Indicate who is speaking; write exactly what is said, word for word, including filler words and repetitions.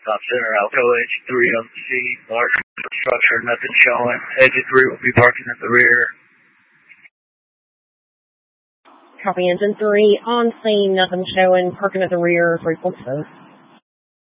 Speaker 1: Top center, Alpha H three on the scene. Large structure, nothing showing. Exit three will be parking at the rear.
Speaker 2: Copy engine three, on scene, nothing showing, parking at the rear, three point seven.